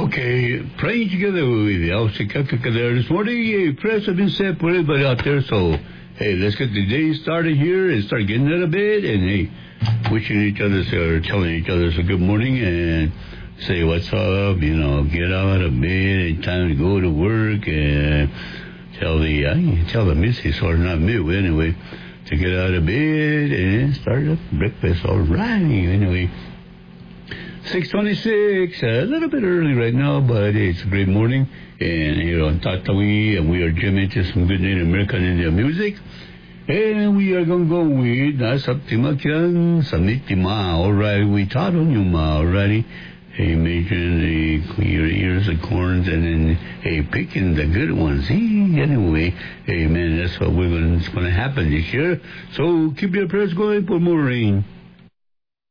Okay, praying together with Al Sikaka there this morning. Hey, prayers have been said for everybody out there, so hey, let's get the day started here and start getting out of bed and hey, wishing each other or telling each other a good morning and say what's up, get out of bed and time to go to work and tell the missus or not me anyway to get out of bed and start up breakfast. All right, anyway. 6:26, a little bit early right now, but it's a great morning. And here on Tatawi, and we are jamming to some good Native American Indian music. And we are going to go with Nasaptimakyan Samitima. All right, we taught on you, ma, already. Hey, making your ears of corns and then, hey, picking the good ones. Anyway, hey, man, that's what it's going to happen this year. So keep your prayers going for more rain.